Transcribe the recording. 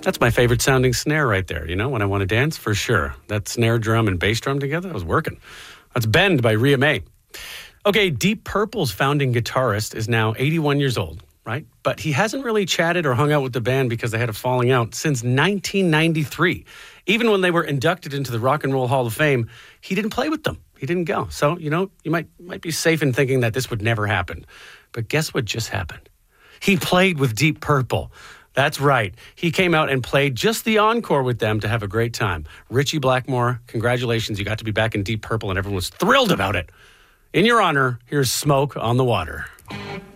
That's my favorite sounding snare right there. You know, when I want to dance, for sure. That snare drum and bass drum together, that was working. That's Bend by Rhea May. Okay, Deep Purple's founding guitarist is now 81 years old, right? But he hasn't really chatted or hung out with the band because they had a falling out since 1993. Even when they were inducted into the Rock and Roll Hall of Fame, he didn't play with them. He didn't go. So, you know, you might be safe in thinking that this would never happen. But guess what just happened? He played with Deep Purple. That's right. He came out and played just the encore with them to have a great time. Richie Blackmore, congratulations. You got to be back in Deep Purple, and everyone was thrilled about it. In your honor, here's Smoke on the Water.